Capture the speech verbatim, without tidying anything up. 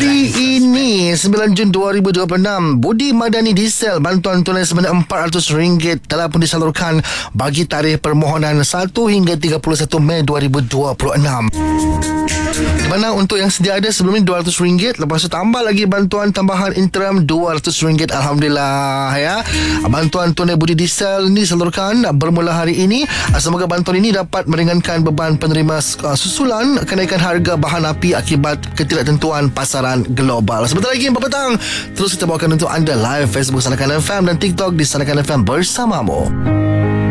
Hari ini sembilan Jun dua ribu dua puluh enam, Budi Madani Diesel bantuan tunai sebanyak empat ratus ringgit telah pun disalurkan bagi tarikh permohonan satu hingga tiga puluh satu Mei dua ribu dua puluh enam. Di mana untuk yang sedia ada sebelum ni dua ratus ringgit, lepas tu tambah lagi bantuan tambahan interim dua ratus ringgit. Alhamdulillah ya. Bantuan tunai Budi Diesel ni disalurkan bermula hari ini. Semoga bantuan ini dapat meringankan beban penerima susulan kenaikan harga bahan api akibat ketidaktentuan pasaran global. Sebentar lagi empat petang, terus kita bawakan untuk anda live Facebook Sanakan F M dan TikTok di Sanakan F M bersamamu.